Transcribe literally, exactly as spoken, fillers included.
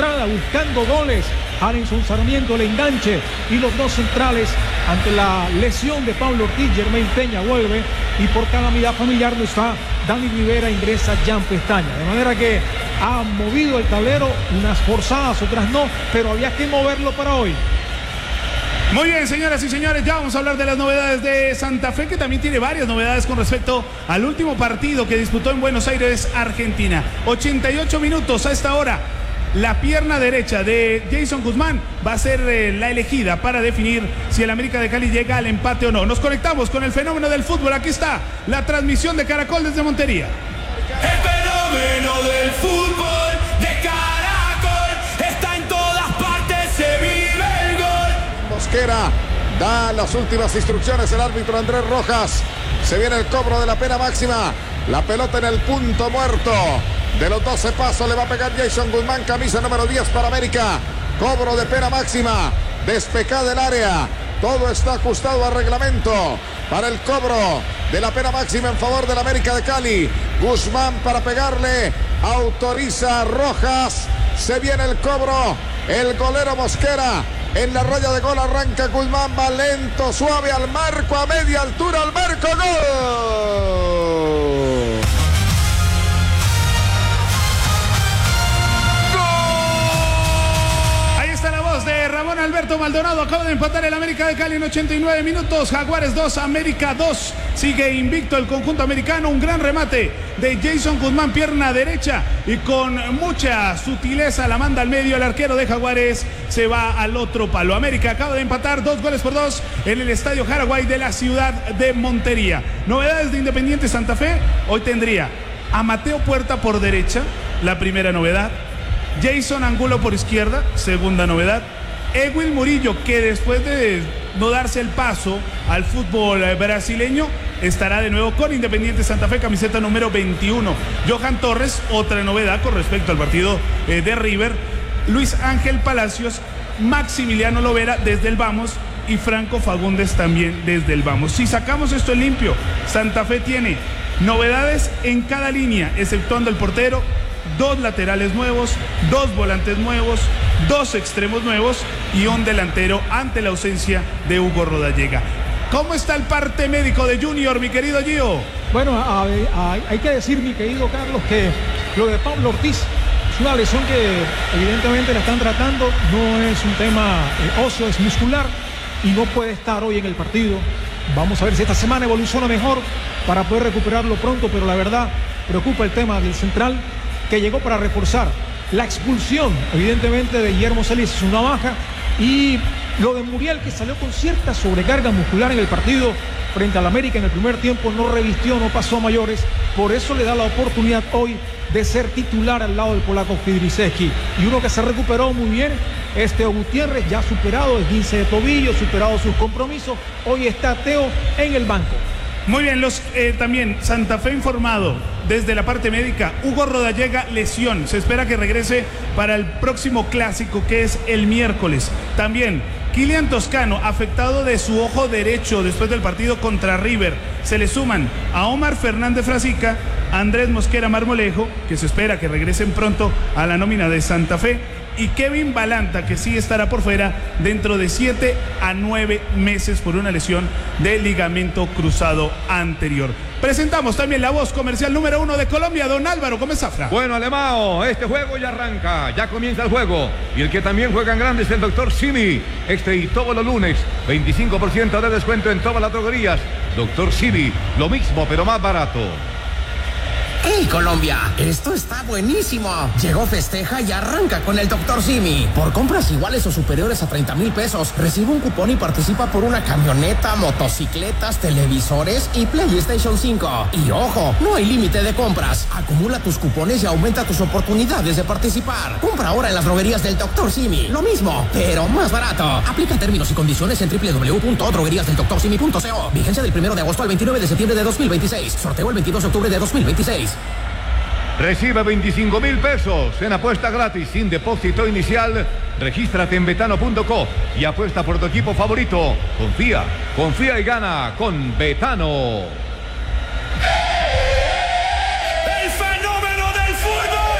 entrada buscando goles. Arenson Sarmiento el enganche y los dos centrales ante la lesión de Pablo Ortiz. Germain Peña vuelve y por calamidad familiar no está Dani Rivera, ingresa Jan Pestaña. De manera que ha movido el tablero, unas forzadas, otras no, pero había que moverlo para hoy. Muy bien, señoras y señores, ya vamos a hablar de las novedades de Santa Fe, que también tiene varias novedades con respecto al último partido que disputó en Buenos Aires, Argentina. ochenta y ocho minutos a esta hora. La pierna derecha de Jason Guzmán va a ser eh, la elegida para definir si el América de Cali llega al empate o no. Nos conectamos con el fenómeno del fútbol. Aquí está la transmisión de Caracol desde Montería. El fenómeno del fútbol de Caracol está en todas partes, se vive el gol. Mosquera da las últimas instrucciones el árbitro Andrés Rojas. Se viene el cobro de la pena máxima. La pelota en el punto muerto. De los doce pasos le va a pegar Jason Guzmán, camisa número diez para América. Cobro de pena máxima. Despejada del área. Todo está ajustado a reglamento para el cobro de la pena máxima en favor del América de Cali. Guzmán para pegarle. Autoriza Rojas. Se viene el cobro. El golero Mosquera en la raya de gol arranca Guzmán. Va lento, suave al marco, a media altura al marco. ¡Gol! De Ramón Alberto Maldonado. Acaba de empatar el América de Cali en ochenta y nueve minutos. Jaguares dos, América dos. Sigue invicto el conjunto americano. Un gran remate de Jason Guzmán, pierna derecha, y con mucha sutileza la manda al medio. El arquero de Jaguares se va al otro palo. América acaba de empatar dos goles por dos en el Estadio Jaraguay de la ciudad de Montería. Novedades de Independiente Santa Fe. Hoy tendría a Mateo Puerta por derecha, la primera novedad. Jason Angulo por izquierda, segunda novedad. Edwin Murillo, que después de no darse el paso al fútbol brasileño, estará de nuevo con Independiente Santa Fe, camiseta número veintiuno. Johan Torres, otra novedad con respecto al partido eh, de River. Luis Ángel Palacios, Maximiliano Lovera desde el Vamos y Franco Fagundes también desde el Vamos. Si sacamos esto en limpio, Santa Fe tiene novedades en cada línea, exceptuando el portero, dos laterales nuevos, dos volantes nuevos, dos extremos nuevos y un delantero ante la ausencia de Hugo Rodallega. ¿Cómo está el parte médico de Junior, mi querido Gio? Bueno, a, a, hay que decir, mi querido Carlos, que lo de Pablo Ortiz es una lesión que evidentemente la están tratando, no es un tema eh, óseo, es muscular y no puede estar hoy en el partido. Vamos a ver si esta semana evoluciona mejor para poder recuperarlo pronto, pero la verdad preocupa el tema del central, que llegó para reforzar. La expulsión, evidentemente, de Guillermo Celis es una baja, y lo de Muriel, que salió con cierta sobrecarga muscular en el partido frente al América en el primer tiempo, no revistió, no pasó a mayores, por eso le da la oportunidad hoy de ser titular al lado del polaco Fidrisewski. Y uno que se recuperó muy bien es Teo Gutiérrez, ya superado el esguince de tobillo, superado sus compromisos, hoy está Teo en el banco. Muy bien, los eh, también Santa Fe informado desde la parte médica. Hugo Rodallega, lesión. Se espera que regrese para el próximo clásico, que es el miércoles. También Kylian Toscano, afectado de su ojo derecho después del partido contra River. Se le suman a Omar Fernández Frasica, Andrés Mosquera Marmolejo, que se espera que regresen pronto a la nómina de Santa Fe, y Kevin Balanta, que sí estará por fuera dentro de siete a nueve meses por una lesión del ligamento cruzado anterior. Presentamos también la voz comercial número uno de Colombia, don Álvaro Gómez Zafra. Bueno, Alemao, este juego ya arranca, ya comienza el juego. Y el que también juega en grande es el doctor Simi. Este y todos los lunes, veinticinco por ciento de descuento en todas las droguerías. doctor Simi, lo mismo pero más barato. ¡Hey, Colombia! Esto está buenísimo. Llegó Festeja y arranca con el doctor Simi. Por compras iguales o superiores a treinta mil pesos, recibe un cupón y participa por una camioneta, motocicletas, televisores y PlayStation cinco. Y ojo, no hay límite de compras. Acumula tus cupones y aumenta tus oportunidades de participar. Compra ahora en las droguerías del doctor Simi. Lo mismo, pero más barato. Aplica términos y condiciones en doble u doble u doble u punto droguerías del doctor simi punto co. Vigencia del primero de agosto al veintinueve de septiembre de dos mil veintiséis. Sorteo el veintidós de octubre de dos mil veintiséis. Recibe veinticinco mil pesos en apuesta gratis sin depósito inicial. Regístrate en betano punto co y apuesta por tu equipo favorito. Confía, confía y gana con Betano.